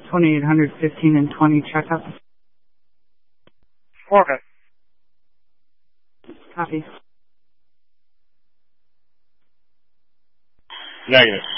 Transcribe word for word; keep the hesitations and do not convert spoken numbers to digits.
twenty-eight hundred fifteen and twenty checkup. Okay. Copy. Negative.